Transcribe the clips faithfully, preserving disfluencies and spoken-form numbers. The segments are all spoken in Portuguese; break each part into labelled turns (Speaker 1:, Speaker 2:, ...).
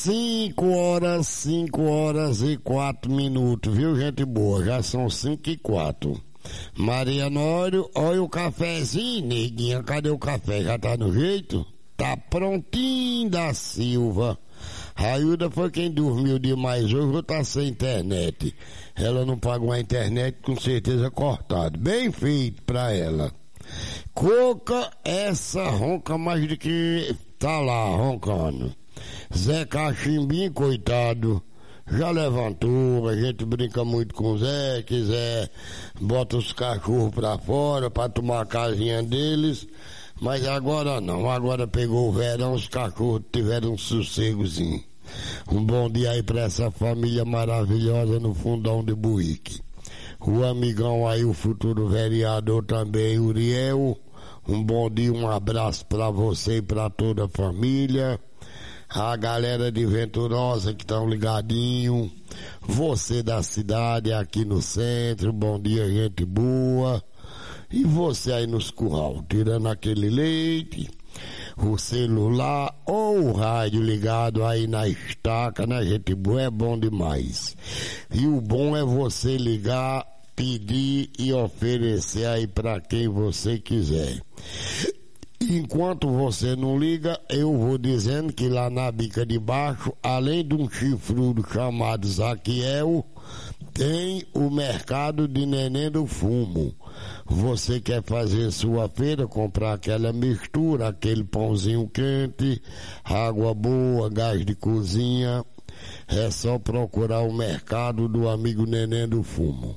Speaker 1: Cinco horas, cinco horas e quatro minutos, viu, gente boa? Já são cinco e quatro. Maria Nório, olha o cafezinho, neguinha, cadê o café? Já tá no jeito? Tá prontinho da Silva. Railda foi quem dormiu demais hoje ou tá sem internet. Ela não pagou a internet, com certeza cortado. Bem feito pra ela. Coca, essa ronca mais do que tá lá roncando. Zé Cachimbinho, coitado, já levantou, a gente brinca muito com o Zé, que Zé bota os cachorros pra fora pra tomar a casinha deles, mas agora não, agora pegou o verão, os cachorros tiveram um sossegozinho. Um bom dia aí pra essa família maravilhosa no fundão de Buíque. O amigão aí, o futuro vereador também, Uriel, um bom dia, um abraço pra você e pra toda a família. A galera de Venturosa que estão ligadinho, você da cidade aqui no centro, bom dia, gente boa. E você aí nos curral, tirando aquele leite, o celular ou o rádio ligado aí na estaca, né, gente boa, é bom demais. E o bom é você ligar, pedir e oferecer aí para quem você quiser. Enquanto você não liga, eu vou dizendo que lá na bica de baixo, além de um chifrudo chamado Zaquiel, tem o mercado de Neném do Fumo. Você quer fazer sua feira, comprar aquela mistura, aquele pãozinho quente, água boa, gás de cozinha, é só procurar o mercado do amigo Neném do Fumo.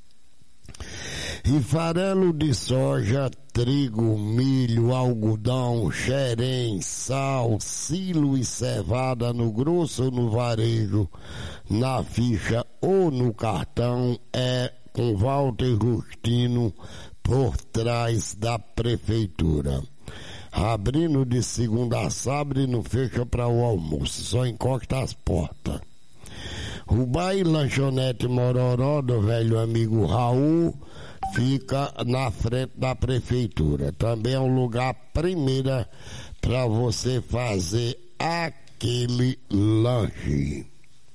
Speaker 1: E farelo de soja, trigo, milho, algodão, xerém, sal, silo e cevada no grosso ou no varejo, na ficha ou no cartão é com Walter Justino por trás da prefeitura. Abrindo de segunda a sábado e não fecha para o almoço, só encosta as portas. O bar e lanchonete Mororó do velho amigo Raul fica na frente da prefeitura. Também é um lugar primeira para você fazer aquele lanche.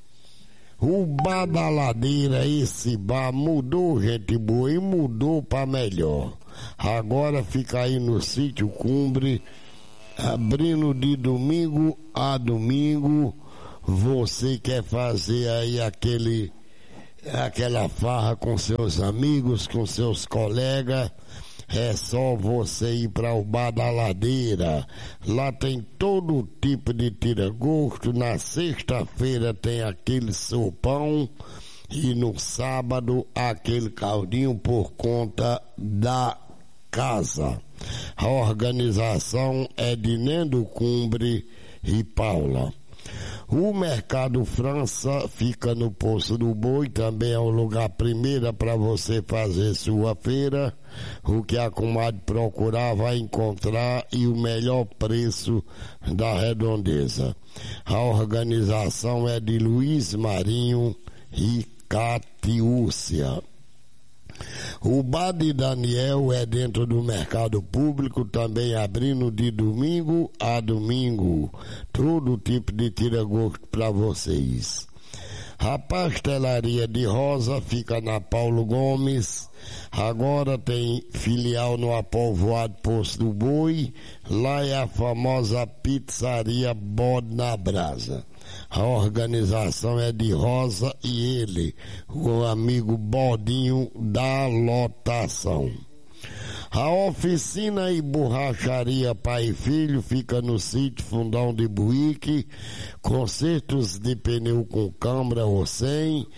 Speaker 1: O bar da Ladeira, esse bar mudou, gente boa, e mudou para melhor. Agora fica aí no sítio Cumbre, abrindo de domingo a domingo. Você quer fazer aí aquele aquela farra com seus amigos, com seus colegas, é só você ir para o Bar da Ladeira. Lá tem todo tipo de tira-gosto. Na sexta-feira tem aquele sopão e no sábado aquele caldinho por conta da casa. A organização é de Nendo Cumbre e Paula. O Mercado França fica no Poço do Boi, também é um lugar primeira para você fazer sua feira. O que a comadre procurar vai encontrar e o melhor preço da redondeza. A organização é de Luiz Marinho e Catiúcia. O Bar de Daniel é dentro do mercado público, também abrindo de domingo a domingo. Todo tipo de tira-gosto para vocês. A pastelaria de Rosa fica na Paulo Gomes. Agora tem filial no Apovoado Poço do Boi. Lá é a famosa pizzaria Bode na Brasa. A organização é de Rosa e ele, o amigo Bodinho da lotação. A oficina e borracharia Pai e Filho fica no sítio Fundão de Buíque. Consertos de pneu com câmara ou sem.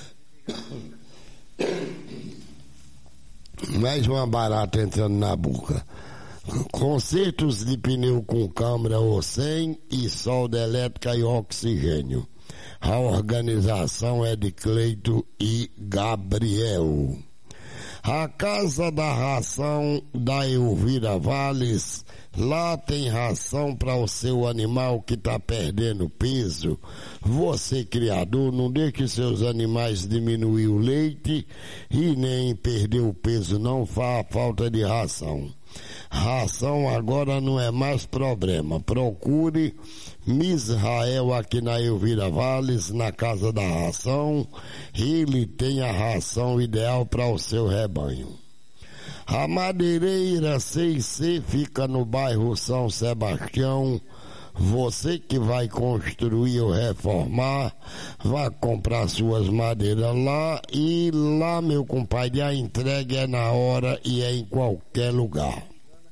Speaker 1: Mais uma barata entrando na boca. Consertos de pneu com câmara ou sem e solda elétrica e oxigênio. A organização é de Cleito e Gabriel. A Casa da Ração da Elvira Valles, lá tem ração para o seu animal que está perdendo peso. Você, criador, não deixe seus animais diminuir o leite e nem perder o peso, não faz falta de ração. Ração agora não é mais problema. Procure Misrael aqui na Elvira Valles, na Casa da Ração. Ele tem a ração ideal para o seu rebanho. A Madeireira seis C fica no bairro São Sebastião. Você que vai construir ou reformar, vai comprar suas madeiras lá e lá, meu compadre, a entrega é na hora e é em qualquer lugar.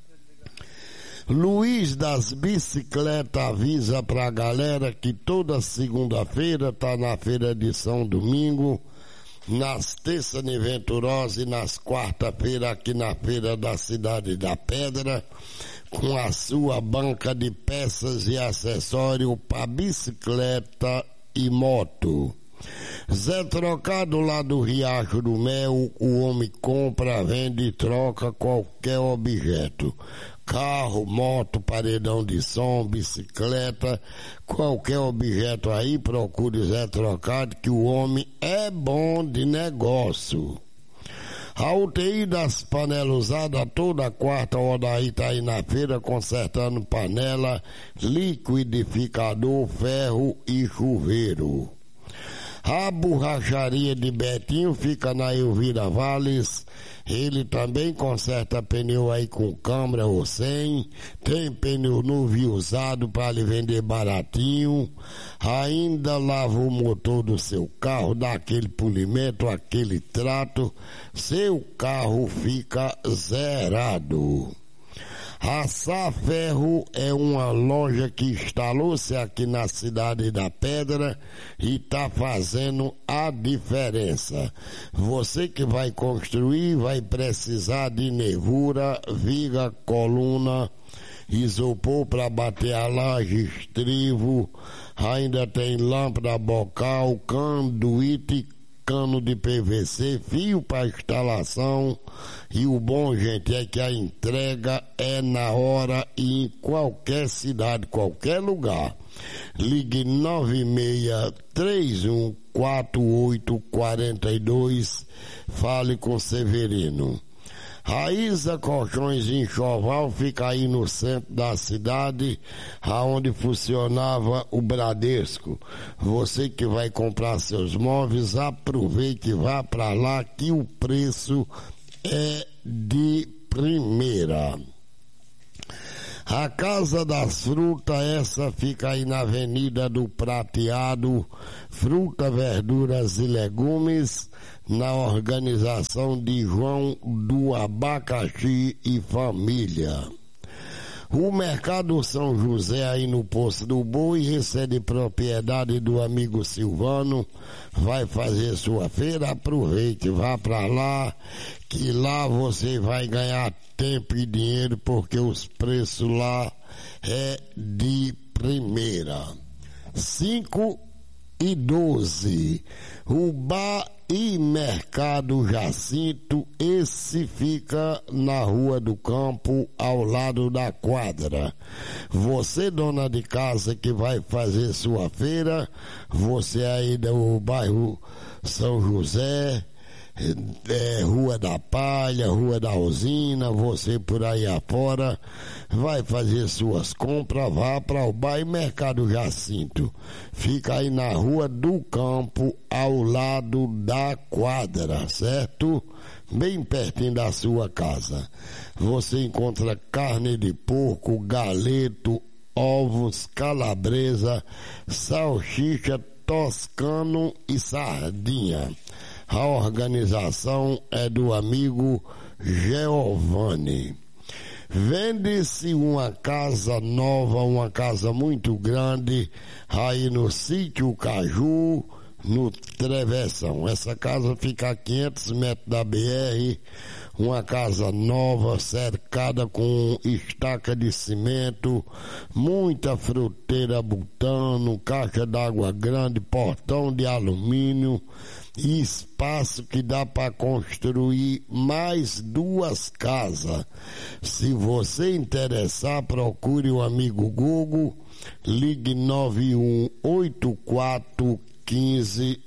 Speaker 1: Luiz das Bicicletas avisa pra galera que toda segunda-feira tá na Feira de São Domingo, nas terças de Venturosa e nas quarta-feiras aqui na Feira da Cidade da Pedra, com a sua banca de peças e acessórios para bicicleta e moto. Zé Trocado lá do Riacho do Mel, o homem compra, vende e troca qualquer objeto. Carro, moto, paredão de som, bicicleta, qualquer objeto aí, procure Zé Trocado, que o homem é bom de negócio. A U T I das panelas usadas toda quarta hora aí tá aí na feira consertando panela, liquidificador, ferro e chuveiro. A borracharia de Betinho fica na Elvira Valles. Ele também conserta pneu aí com câmara ou sem. Tem pneu novo e usado para lhe vender baratinho. Ainda lava o motor do seu carro, dá aquele polimento, aquele trato. Seu carro fica zerado. A Sá Ferro é uma loja que instalou-se aqui na Cidade da Pedra e está fazendo a diferença. Você que vai construir vai precisar de nervura, viga, coluna, isopor para bater a laje, estrivo, ainda tem lâmpada bocal, canduíte, cano de P V C, fio para instalação. E o bom, gente, é que a entrega é na hora e em qualquer cidade, qualquer lugar. Ligue nove seis três um quatro oito quatro dois, fale com Severino. Raíza Colchões Enxoval fica aí no centro da cidade, aonde funcionava o Bradesco. Você que vai comprar seus móveis, aproveite e vá para lá que o preço é de primeira. A Casa das Frutas, essa fica aí na Avenida do Prateado, fruta, verduras e legumes, na organização de João do Abacaxi e Família. O Mercado São José aí no Poço do Boi, esse é de propriedade do amigo Silvano, vai fazer sua feira, aproveite, vá para lá, que lá você vai ganhar tempo e dinheiro, porque os preços lá é de primeira. cinco e doze, o Bar e Mercado Jacinto, esse fica na Rua do Campo, ao lado da quadra. Você, dona de casa, que vai fazer sua feira, você aí do bairro São José, é, Rua da Palha, Rua da Usina, você por aí afora, vai fazer suas compras, vá para o Bar e Mercado Jacinto. Fica aí na Rua do Campo, ao lado da quadra, certo? Bem pertinho da sua casa. Você encontra carne de porco, galeto, ovos, calabresa, salsicha, toscano e sardinha. A organização é do amigo Giovanni. Vende-se uma casa nova, uma casa muito grande, aí no Sítio Caju, no Travessão. Essa casa fica a quinhentos metros da B R, uma casa nova, cercada com estaca de cimento, muita fruteira butano, caixa d'água grande, portão de alumínio, e espaço que dá para construir mais duas casas. Se você interessar, procure o amigo Google, ligue nove um oito quatro um cinco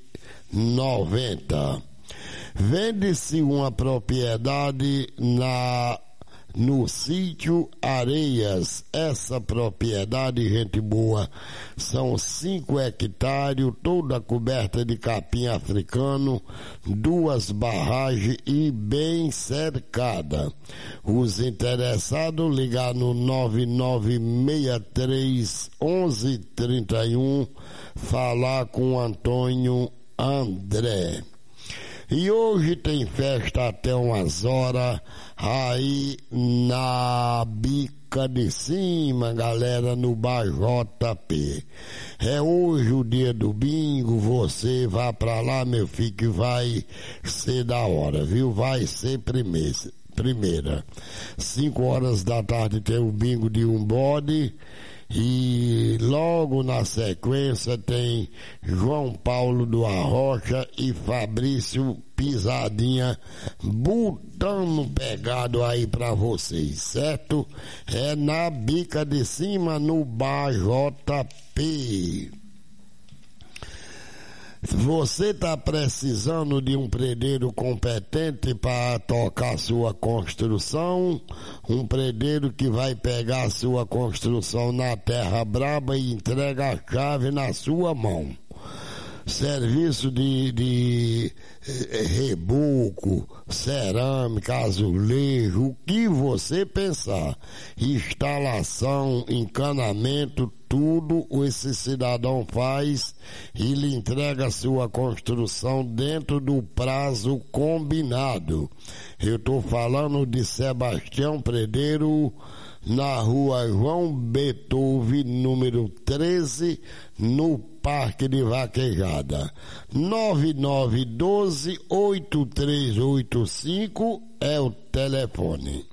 Speaker 1: nove zero. Vende-se uma propriedade na no sítio Areias. Essa propriedade, gente boa, são cinco hectares, toda coberta de capim africano, duas barragens e bem cercada. Os interessados ligar no nove nove seis três um um três um, falar com Antônio André. E hoje tem festa até umas horas aí na Bica de Cima, galera, no Bar J P. É hoje o dia do bingo, você vá pra lá, meu filho, que vai ser da hora, viu? Vai ser primeira. Primeira. Cinco horas da tarde tem o bingo de um bode. E logo na sequência tem João Paulo do Arrocha e Fabrício Pisadinha botando pegado aí pra vocês, certo? É na Bica de Cima, no Bar J P. Você está precisando de um predeiro competente para tocar sua construção, um predeiro que vai pegar sua construção na terra braba e entrega a chave na sua mão. Serviço de, de eh, reboco, cerâmica, azulejo, o que você pensar. Instalação, encanamento, tudo esse cidadão faz e lhe entrega a sua construção dentro do prazo combinado. Eu estou falando de Sebastião Predeiro, na rua João Beethoven, número treze, no Parque de Vaquejada. nove nove um dois, oito três oito cinco é o telefone.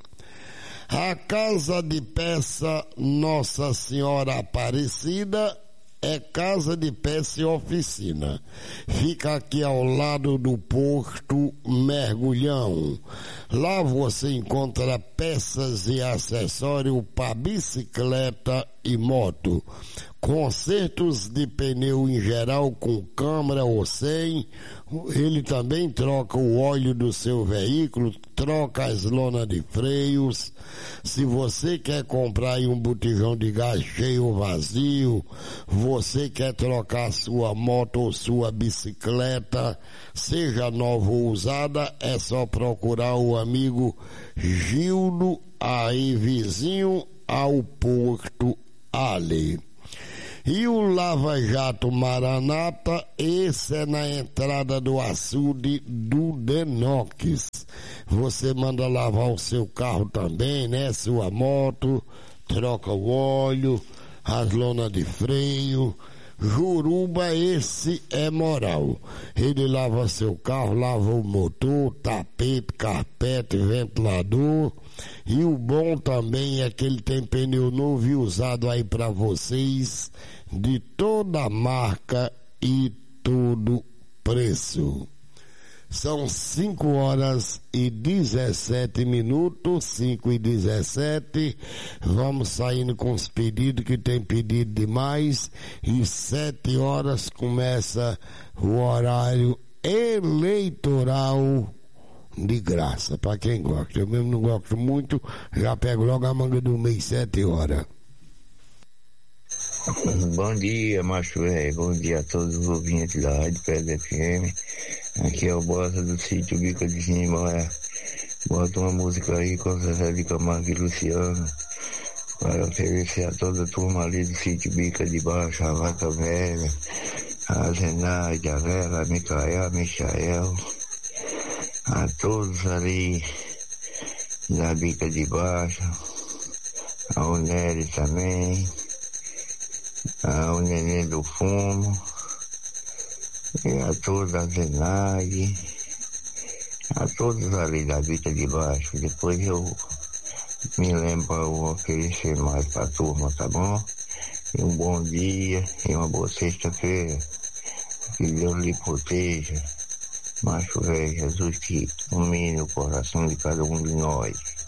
Speaker 1: A Casa de Peça Nossa Senhora Aparecida é casa de peça e oficina. Fica aqui ao lado do Porto Mergulhão. Lá você encontra peças e acessórios para bicicleta e moto. Consertos de pneu em geral com câmara ou sem. Ele também troca o óleo do seu veículo, troca as lonas de freios. Se você quer comprar aí um botijão de gás cheio ou vazio, você quer trocar sua moto ou sua bicicleta, seja nova ou usada, é só procurar o amigo Gildo, aí vizinho ao Porto Ali. E o Lava Jato Maranata, esse é na entrada do açude do Denox. Você manda lavar o seu carro também, né? Sua moto, troca o óleo, as lonas de freio. Juruba, esse é moral. Ele lava seu carro, lava o motor, tapete, carpete, ventilador. E o bom também é que ele tem pneu novo e usado aí para vocês, de toda marca e todo preço. São cinco horas e dezessete minutos, cinco e dezessete. Vamos saindo com os pedidos, que tem pedido demais. E sete horas começa o horário eleitoral de graça, para quem gosta. Eu mesmo não gosto muito, já pego logo a manga do mês, sete horas.
Speaker 2: Bom dia, macho velho. Bom dia a todos os ouvintes da Rádio P S F M. Aqui é o Bosta do sítio Bica de Cima. É. Bota uma música aí com Zezé de Camargo e Luciano, para oferecer a toda a turma ali do sítio Bica de Baixo, a Vaca Velha, a Zenaide, a Vera, a Micael, a Michael, a todos ali da Bica de Baixo, a Uneli também, a o Nenê do Fumo, e a toda a Zenaide, a todos ali da Bica de Baixo. Depois eu me lembro, eu vou oferecer mais pra turma, tá bom? E um bom dia e uma boa sexta-feira. Que Deus lhe proteja. Macho velho, Jesus que ilumine o coração de cada um de nós.